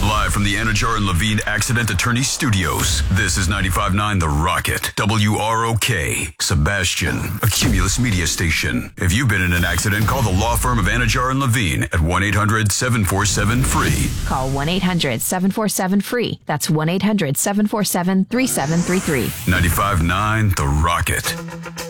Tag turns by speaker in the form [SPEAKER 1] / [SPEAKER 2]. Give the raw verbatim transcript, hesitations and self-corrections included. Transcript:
[SPEAKER 1] Live from the Anajar and Levine Accident Attorney Studios, this is ninety-five point nine The Rocket, W R O K, Sebastian, a Cumulus media station. If you've been in an accident, call the law firm of Anajar and Levine at one eight hundred seven four seven free.
[SPEAKER 2] Call one eight hundred seven four seven free. That's one eight hundred seven four seven three seven three three.
[SPEAKER 1] ninety-five point nine The Rocket.